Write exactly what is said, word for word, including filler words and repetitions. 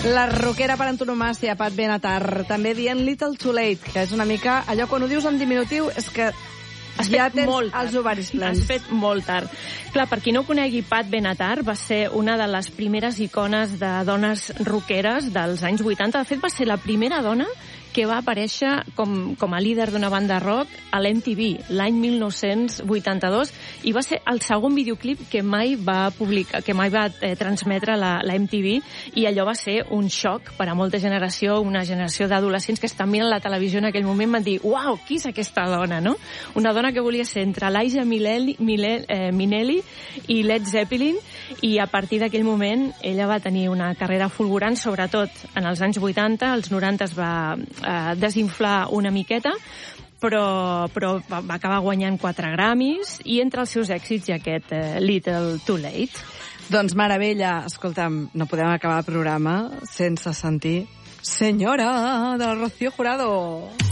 La rockera per antonomàsia, Pat Benatar, també dient Little Too Late, que és una mica allò quan ho dius en diminutiu és que Has ja fet tens molt tard. els ovaris plens. Has fet molt tard. Clar, per qui no conegui Pat Benatar, va ser una de les primeres icones de dones rockeres dels anys vuitanta. De fet, va ser la primera dona que va aparèixer com, com a líder d'una banda rock a l'M T V l'any mil nou-cents vuitanta-dos i va ser el segon videoclip que mai va publicar, que mai va eh, transmetre la, la M T V, i allò va ser un xoc per a molta generació, una generació d'adolescents que estan mirant la televisió en aquell moment, van dir, uau, qui és aquesta dona, no? Una dona que volia ser entre Liza Minnelli, Minnelli, eh, Minnelli i Led Zeppelin, i a partir d'aquell moment ella va tenir una carrera fulgurant, sobretot en els anys vuitanta, als noranta es va eh, desinflar una miqueta, però, però va, va acabar guanyant quatre Grammys, i entre els seus èxits hi ha aquest eh, Little Too Late. Doncs meravella, escolta'm, no podem acabar el programa sense sentir Senyora, de la Rocío Jurado.